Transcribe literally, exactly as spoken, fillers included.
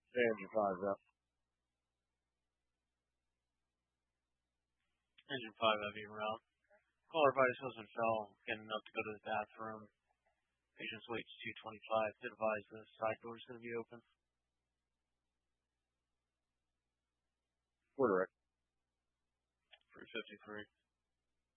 Engine five's up. Engine five heavy en route. Caller advised husband fell, getting up to go to the bathroom. Patient's weight is two twenty-five. Did advise the side door is going to be open. Quarter wreck. three fifty-three.